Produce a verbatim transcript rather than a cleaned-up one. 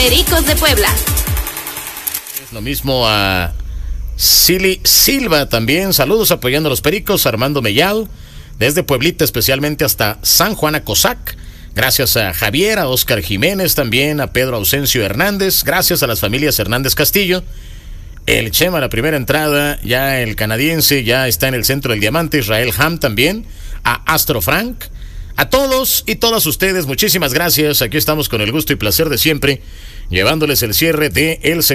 Pericos de Puebla. Lo mismo a Silly Silva también. Saludos apoyando a los Pericos. Armando Mellado, desde Pueblita, especialmente hasta San Juan Acosac. Gracias a Javier, a Oscar Jiménez también, a Pedro Ausencio Hernández. Gracias a las familias Hernández Castillo. El Chema, la primera entrada. Ya el canadiense ya está en el centro del diamante. Israel Ham también. A Astro Frank. A todos y todas ustedes, muchísimas gracias. Aquí estamos con el gusto y placer de siempre, llevándoles el cierre de El